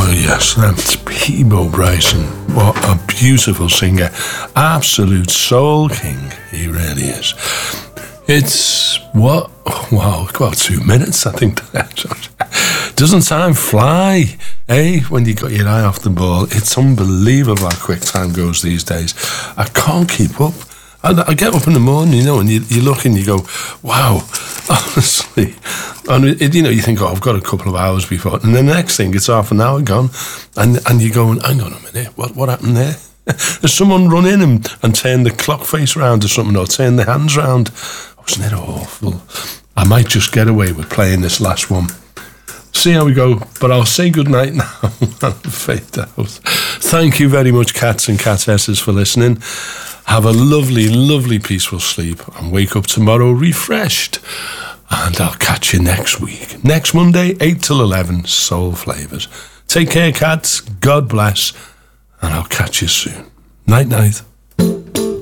Oh yes, that's Peabo Bryson. What a beautiful singer. Absolute soul king, he really is. It's, what? Wow, about 2 minutes, I think. Doesn't time fly, eh? When you got your eye off the ball. It's unbelievable how quick time goes these days. I can't keep up. I get up in the morning, and you look and you go, wow, honestly. And, you think, oh, I've got a couple of hours before. And then the next thing, it's half an hour gone. And you're going, hang on a minute, what happened there? Has someone run in and turned the clock face round or something, or turned the hands round? Wasn't it awful? I might just get away with playing this last one. See how we go, but I'll say goodnight now and fade out. Thank you very much, cats and catesses, for listening. Have a lovely, lovely, peaceful sleep and wake up tomorrow refreshed. And I'll catch you next week. Next Monday, 8 till 11, Soul Flavours. Take care, cats. God bless. And I'll catch you soon. Night, night.